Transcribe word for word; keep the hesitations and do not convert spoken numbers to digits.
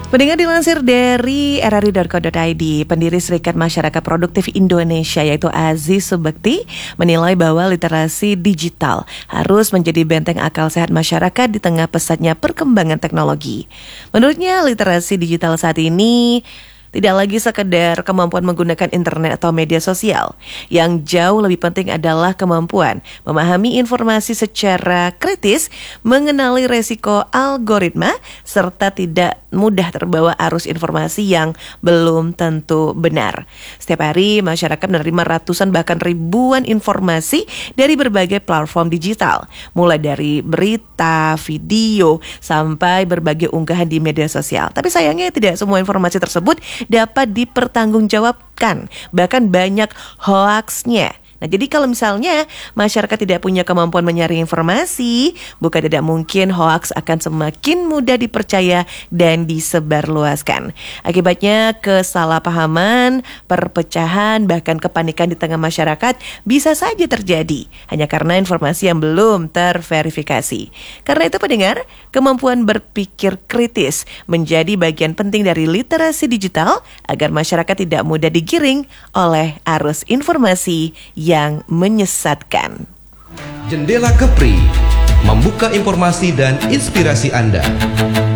Pendengar, dilansir dari r r i dot co dot i d, pendiri Serikat Masyarakat Produktif Indonesia yaitu Aziz Subekti menilai bahwa literasi digital harus menjadi benteng akal sehat masyarakat di tengah pesatnya perkembangan teknologi. Menurutnya, literasi digital saat ini tidak lagi sekedar kemampuan menggunakan internet atau media sosial. Yang jauh lebih penting adalah kemampuan memahami informasi secara kritis, mengenali resiko algoritma, serta tidak mudah terbawa arus informasi yang belum tentu benar. Setiap hari, masyarakat menerima ratusan bahkan ribuan informasi dari berbagai platform digital, mulai dari berita, video, sampai berbagai unggahan di media sosial. Tapi sayangnya tidak semua informasi tersebut dapat dipertanggungjawabkan, bahkan banyak hoaxnya. Nah, jadi kalau misalnya masyarakat tidak punya kemampuan menyaring informasi, bukan tidak mungkin hoaks akan semakin mudah dipercaya dan disebarluaskan. Akibatnya kesalahpahaman, perpecahan, bahkan kepanikan di tengah masyarakat bisa saja terjadi hanya karena informasi yang belum terverifikasi. Karena itu pendengar, kemampuan berpikir kritis menjadi bagian penting dari literasi digital agar masyarakat tidak mudah digiring oleh arus informasi yang menyesatkan. Jendela Kepri, membuka informasi dan inspirasi Anda.